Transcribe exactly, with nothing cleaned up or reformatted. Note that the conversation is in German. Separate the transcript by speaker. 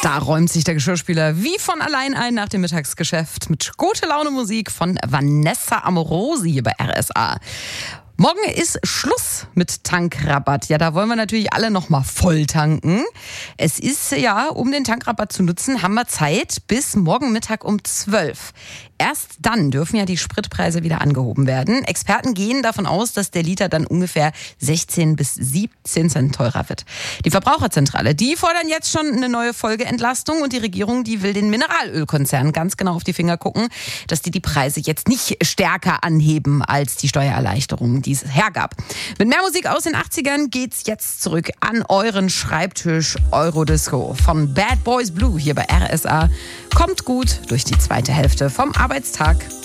Speaker 1: Da räumt sich der Geschirrspüler wie von allein ein nach dem Mittagsgeschäft mit gute Laune Musik von Vanessa Amorosi hier bei R S A. Morgen ist Schluss mit Tankrabatt. Ja, da wollen wir natürlich alle noch mal voll tanken. Es ist ja, um den Tankrabatt zu nutzen, haben wir Zeit bis morgen Mittag um zwölf. Erst dann dürfen ja die Spritpreise wieder angehoben werden. Experten gehen davon aus, dass der Liter dann ungefähr sechzehn bis siebzehn Cent teurer wird. Die Verbraucherzentrale, die fordern jetzt schon eine neue Folgeentlastung und die Regierung, die will den Mineralölkonzernen ganz genau auf die Finger gucken, dass die die Preise jetzt nicht stärker anheben als die Steuererleichterung, die es hergab. Mit mehr Musik aus den achtzigern geht's jetzt zurück an euren Schreibtisch. Eurodisco von Bad Boys Blue hier bei R S A. Kommt gut durch die zweite Hälfte vom Arbeitstag.